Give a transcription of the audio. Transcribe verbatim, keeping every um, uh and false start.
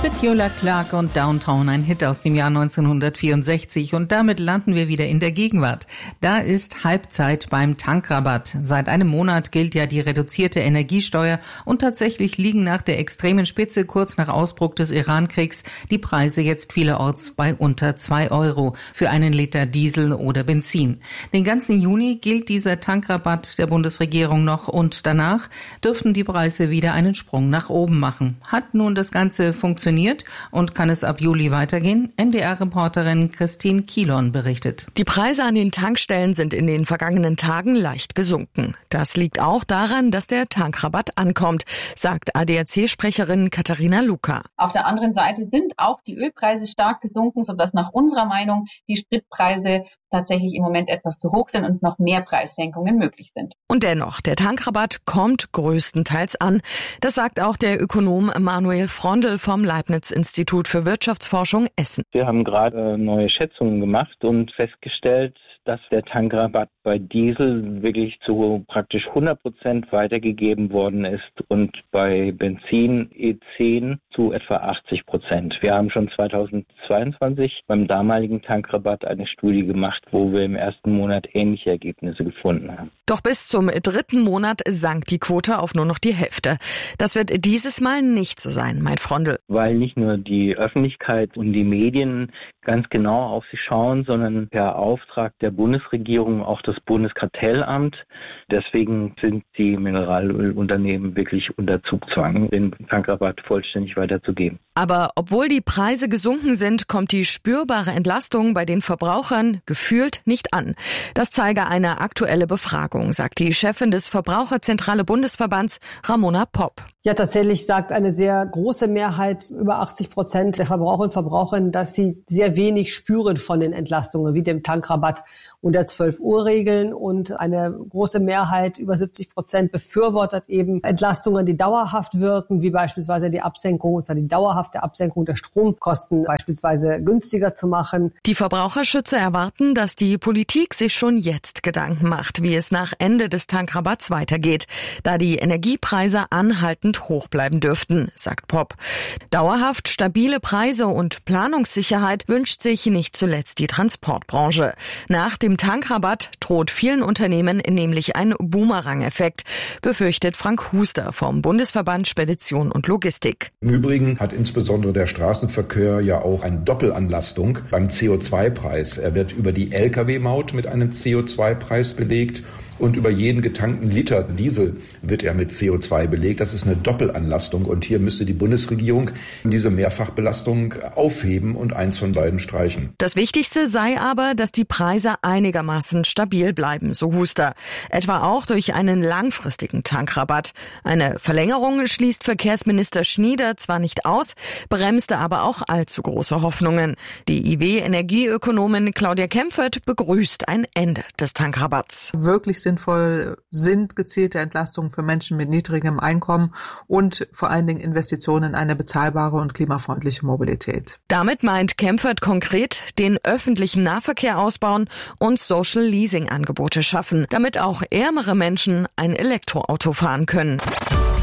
Petula Clark und Downtown, ein Hit aus dem Jahr neunzehnhundertvierundsechzig. Und damit landen wir wieder in der Gegenwart. Da ist Halbzeit beim Tankrabatt. Seit einem Monat gilt ja die reduzierte Energiesteuer und tatsächlich liegen nach der extremen Spitze kurz nach Ausbruch des Iran-Kriegs die Preise jetzt vielerorts bei unter zwei Euro für einen Liter Diesel oder Benzin. Den ganzen Juni gilt dieser Tankrabatt der Bundesregierung noch und danach dürften die Preise wieder einen Sprung nach oben machen. Hat nun das Ganze funktioniert und kann es ab Juli weitergehen? M D R-Reporterin Christine Kielon berichtet. Die Preise an den Tankstellen sind in den vergangenen Tagen leicht gesunken. Das liegt auch daran, dass der Tankrabatt ankommt, sagt A D A C-Sprecherin Katharina Luca. Auf der anderen Seite sind auch die Ölpreise stark gesunken, sodass nach unserer Meinung die Spritpreise tatsächlich im Moment etwas zu hoch sind und noch mehr Preissenkungen möglich sind. Und dennoch, der Tankrabatt kommt größtenteils an. Das sagt auch der Ökonom Manuel Frondel vom Leibniz-Institut für Wirtschaftsforschung Essen. Wir haben gerade neue Schätzungen gemacht und festgestellt, dass der Tankrabatt bei Diesel wirklich zu praktisch hundert Prozent weitergegeben worden ist und bei Benzin E zehn zu etwa achtzig Prozent. Wir haben schon zweitausendzweiundzwanzig beim damaligen Tankrabatt eine Studie gemacht, wo wir im ersten Monat ähnliche Ergebnisse gefunden haben. Doch bis zum dritten Monat sank die Quote auf nur noch die Hälfte. Das wird dieses Mal nicht so sein, meint Frondel. Weil nicht nur die Öffentlichkeit und die Medien ganz genau auf sie schauen, sondern per Auftrag der Bundesregierung auch das Bundeskartellamt. Deswegen sind die Mineralölunternehmen wirklich unter Zugzwang, den Tankrabatt vollständig weiterzugeben. Aber obwohl die Preise gesunken sind, kommt die spürbare Entlastung bei den Verbrauchern gefühlt nicht an. Das zeige eine aktuelle Befragung, sagt die Chefin des Verbraucherzentrale Bundesverbands Ramona Popp. Ja, tatsächlich sagt eine sehr große Mehrheit, über achtzig Prozent der Verbraucher und Verbraucherinnen, dass sie sehr wenig spüren von den Entlastungen, wie dem Tankrabatt und der zwölf-Uhr-Regeln. Und eine große Mehrheit, über siebzig Prozent, befürwortet eben Entlastungen, die dauerhaft wirken, wie beispielsweise die Absenkung, und zwar die dauerhafte Absenkung der Stromkosten beispielsweise günstiger zu machen. Die Verbraucherschützer erwarten, dass die Politik sich schon jetzt Gedanken macht, wie es nach Ende des Tankrabatts weitergeht, da die Energiepreise anhaltend hoch bleiben dürften, sagt Popp. Dauerhaft stabile Preise und Planungssicherheit wünscht sich nicht zuletzt die Transportbranche. Nach dem Tankrabatt droht vielen Unternehmen nämlich ein Boomerang-Effekt, befürchtet Frank Huster vom Bundesverband Spedition und Logistik. Im Übrigen hat insbesondere der Straßenverkehr ja auch eine Doppelanlastung beim C O zwei Preis. Er wird über die L K W-Maut mit einem C O zwei Preis belegt. Und über jeden getankten Liter Diesel wird er mit C O zwei belegt. Das ist eine Doppelanlastung. Und hier müsste die Bundesregierung diese Mehrfachbelastung aufheben und eins von beiden streichen. Das Wichtigste sei aber, dass die Preise einigermaßen stabil bleiben, so Huster. Etwa auch durch einen langfristigen Tankrabatt. Eine Verlängerung schließt Verkehrsminister Schnieder zwar nicht aus, bremste aber auch allzu große Hoffnungen. Die I W-Energieökonomin Claudia Kempfert begrüßt ein Ende des Tankrabatts. Wirklich sinnvoll sind gezielte Entlastungen für Menschen mit niedrigem Einkommen und vor allen Dingen Investitionen in eine bezahlbare und klimafreundliche Mobilität. Damit meint Kempfert konkret den öffentlichen Nahverkehr ausbauen und Social-Leasing-Angebote schaffen, damit auch ärmere Menschen ein Elektroauto fahren können.